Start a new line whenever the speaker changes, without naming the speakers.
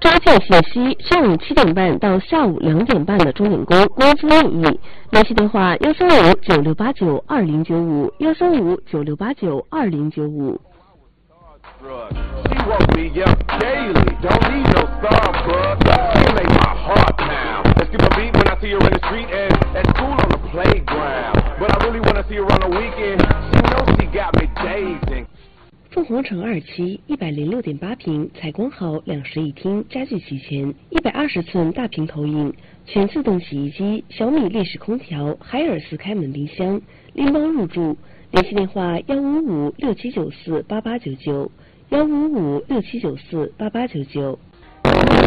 招聘信息：上午7点半到下午2点半的钟点工，工资另议。联系电话13596892095，13596892095。
She woke me up daily, don't need no Starbucks. She make my heart pound. Let's skip a beat when I see her in the street and at school on the playground. But I really wanna see her on the weekend. She knows she got me dazing.
凤凰城2期106.8平，采光好，2室1厅，家具齐全，120寸大屏投影，全自动洗衣机，小米立式空调，海尔斯开门冰箱，拎包入住。联系电话15567948899，15567948899。